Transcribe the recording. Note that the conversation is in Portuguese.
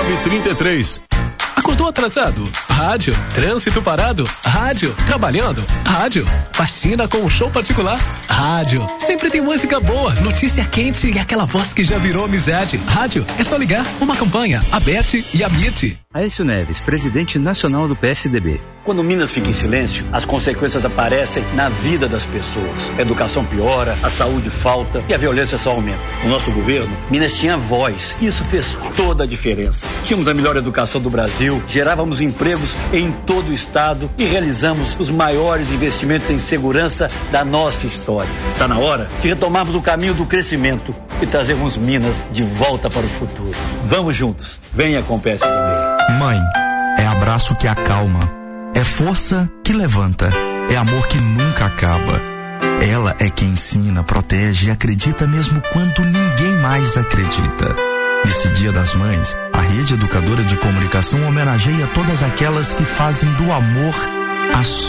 99933. Acordou atrasado? Rádio. Trânsito parado? Rádio. Trabalhando? Rádio. Faxina com um show particular? Rádio. Sempre tem música boa, notícia quente e aquela voz que já virou amizade. Rádio. É só ligar. Uma campanha. A Beth e a MIT. Aécio Neves, presidente nacional do PSDB. Quando Minas fica em silêncio, as consequências aparecem na vida das pessoas. A educação piora, a saúde falta e a violência só aumenta. No nosso governo, Minas tinha voz e isso fez toda a diferença. Tínhamos a melhor educação do Brasil, gerávamos empregos em todo o estado e realizamos os maiores investimentos em segurança da nossa história. Está na hora de retomarmos o caminho do crescimento e trazermos Minas de volta para o futuro. Vamos juntos. Venha com o PSDB. Mãe, é abraço que acalma, é força que levanta, é amor que nunca acaba. Ela é quem ensina, protege e acredita mesmo quando ninguém mais acredita. Nesse Dia das Mães, a Rede Educadora de Comunicação homenageia todas aquelas que fazem do amor a sua